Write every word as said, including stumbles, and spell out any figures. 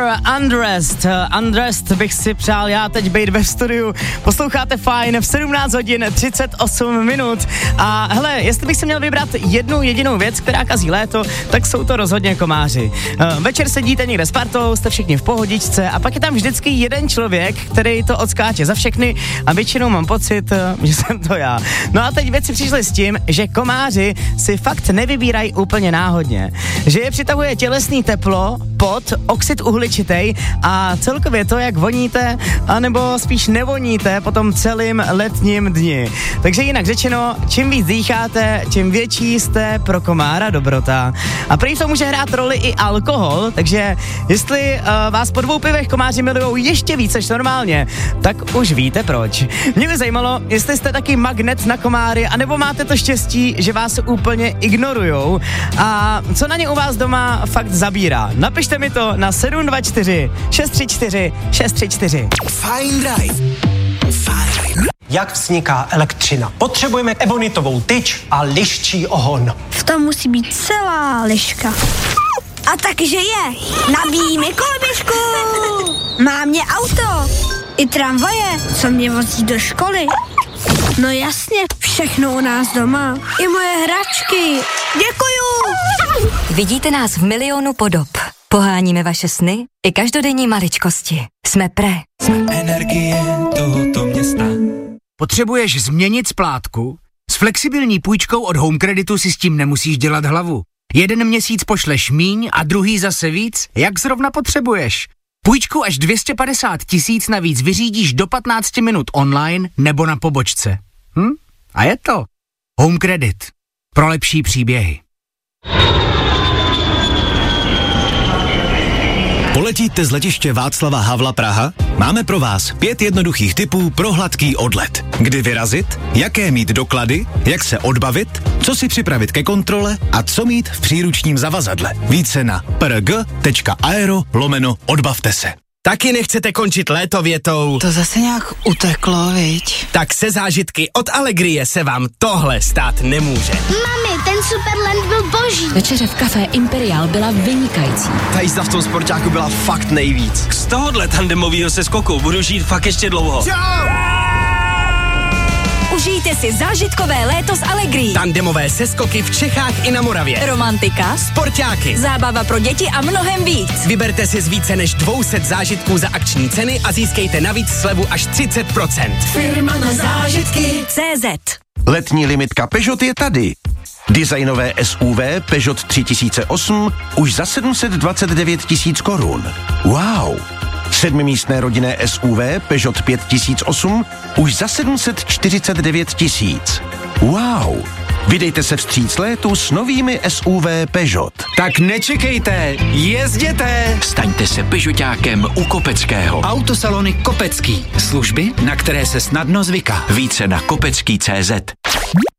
Undressed. Undressed bych si přál já teď být ve studiu. Posloucháte Fajn v sedmnáct hodin třicet osm minut. A hele, jestli bych si měl vybrat jednu jedinou věc, která kazí léto, tak jsou to rozhodně komáři. Večer sedíte někde s partou, jste všichni v pohodičce a pak je tam vždycky jeden člověk, který to odskáče za všechny a většinou mám pocit, že jsem to já. No a teď věci přišly s tím, že komáři si fakt nevybírají úplně náhodně. Že je přitahuje tělesný teplo, pot, oxid uhličitý a celkově to, jak voníte, anebo spíš nevoníte po tom celým letním dni. Takže jinak řečeno, čím víc dýcháte, tím větší jste pro komára dobrota. A prý to může hrát roli i alkohol, takže jestli uh, vás po dvou pivech komáři milujou ještě víc než normálně, tak už víte proč. Mě by zajímalo, jestli jste taky magnet na komáry, anebo máte to štěstí, že vás úplně ignorujou a co na ně u vás doma fakt zabírá. Napište mi to na sedm dva čtyři šest tři čtyři šest tři čtyři. Fajn Drive. Fajn. Jak vzniká elektřina? Potřebujeme ebonitovou tyč a liščí ohon. V tom musí být celá liška. A takže je. Nabíjí mi koloběžku. Má mě auto. I tramvaje, co mě vozí do školy. No jasně, všechno u nás doma. I moje hračky. Děkuju. Vidíte nás v milionu podob. Poháníme vaše sny i každodenní maličkosti. Jsme Pré. Energie tohoto města. Potřebuješ změnit splátku? S flexibilní půjčkou od Home Creditu si s tím nemusíš dělat hlavu. Jeden měsíc pošleš míň a druhý zase víc, jak zrovna potřebuješ. Půjčku až dvě stě padesát tisíc navíc vyřídíš do patnáct minut online nebo na pobočce. Hm? A je to. Home Credit. Pro lepší příběhy. Poletíte z letiště Václava Havla Praha? Máme pro vás pět jednoduchých tipů pro hladký odlet. Kdy vyrazit, jaké mít doklady, jak se odbavit, co si připravit ke kontrole a co mít v příručním zavazadle. Více na prg.aero lomeno odbavte se. Taky nechcete končit léto větou? To zase nějak uteklo, viď? Tak se zážitky od Allegrie se vám tohle stát nemůže. Mami, ten Superland byl boží. Večeře v kafé Imperial byla vynikající. Ta jízda v tom sportáku byla fakt nejvíc. Z tohohle tandemovýho seskoku budu žít fakt ještě dlouho. Užijte si zážitkové léto s Allegrií. Tandemové seskoky v Čechách i na Moravě. Romantika, Sportáky, zábava pro děti a mnohem víc. Vyberte si z více než dvě stě zážitků za akční ceny a získejte navíc slevu až třicet procent. Firma na zážitky C Z. Letní limitka Peugeot je tady. Designové S U V Peugeot tři tisíce osm už za sedm set dvacet devět tisíc korun. Wow! Sedmimístné rodinné S U V Peugeot pět tisíc osm už za sedm set čtyřicet devět tisíc. Wow! Vydejte se vstříc létu s novými S U V Peugeot. Tak nečekejte, jezděte! Staňte se Peugeotákem u Kopeckého. Autosalony Kopecký. Služby, na které se snadno zvyká. Více na kopecký tečka cé zet.